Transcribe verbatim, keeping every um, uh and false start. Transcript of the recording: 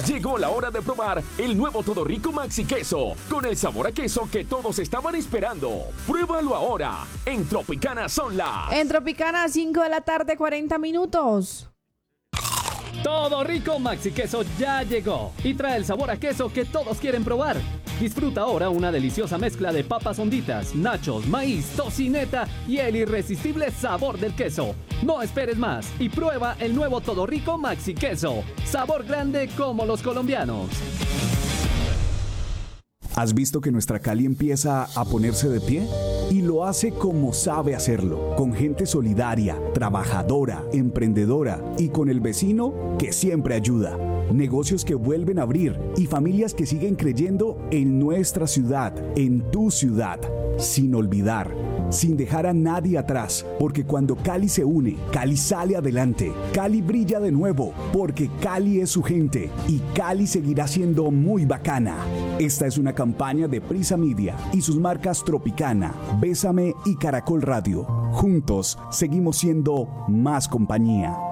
Llegó la hora de probar el nuevo Todo Rico Maxi Queso, con el sabor a queso que todos estaban esperando. Pruébalo ahora, en Tropicana son las... En Tropicana, cinco de la tarde, cuarenta minutos. Todo Rico Maxi Queso ya llegó y trae el sabor a queso que todos quieren probar. Disfruta ahora una deliciosa mezcla de papas honditas, nachos, maíz, tocineta y el irresistible sabor del queso. No esperes más y prueba el nuevo Todo Rico Maxi Queso. Sabor grande como los colombianos. ¿Has visto que nuestra Cali empieza a ponerse de pie? Y lo hace como sabe hacerlo, con gente solidaria, trabajadora, emprendedora y con el vecino que siempre ayuda. Negocios que vuelven a abrir y familias que siguen creyendo en nuestra ciudad, en tu ciudad, sin olvidar, sin dejar a nadie atrás, porque cuando Cali se une, Cali sale adelante, Cali brilla de nuevo, porque Cali es su gente y Cali seguirá siendo muy bacana. Esta es una campaña de Prisa Media y sus marcas Tropicana, Bésame y Caracol Radio. Juntos seguimos siendo más compañía.